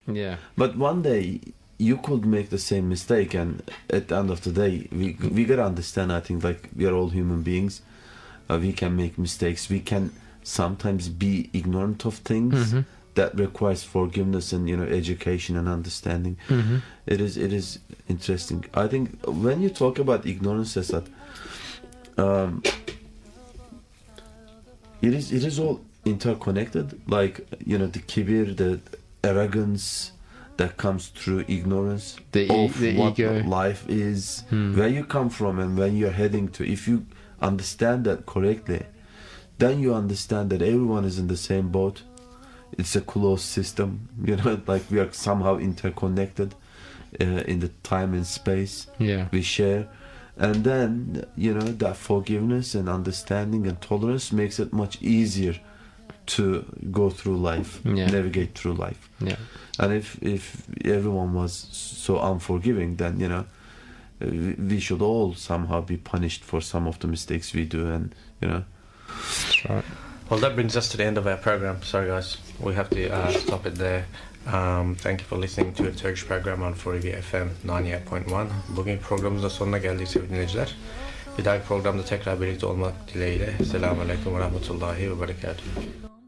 Yeah. But one day you could make the same mistake, and at the end of the day, we gotta understand. I think like we are all human beings. We can make mistakes. We can sometimes be ignorant of things that requires forgiveness and education and understanding. It is interesting. I think when you talk about ignorance, Esat, it is all interconnected. Like the kibir, the arrogance that comes through ignorance the what ego. life is, where you come from, and when you're heading to. If you understand that correctly, then you understand that everyone is in the same boat. It's a closed system, like we are somehow interconnected in the time and space we share. And then that forgiveness and understanding and tolerance makes it much easier to go through life, navigate through life. And if everyone was so unforgiving, then we should all somehow be punished for some of the mistakes we do. And That's right. Well, that brings us to the end of our program. Sorry guys, we have to stop it there. Thank you for listening to a Turkish program on 4EB FM 98.1. Bugün programımızda sonuna geldik sevgili dinleyiciler. Bir dahaki programda tekrar birlikte olmak dileğiyle. Selamun Aleyküm ve Rahmetullahi ve Berekatuhu.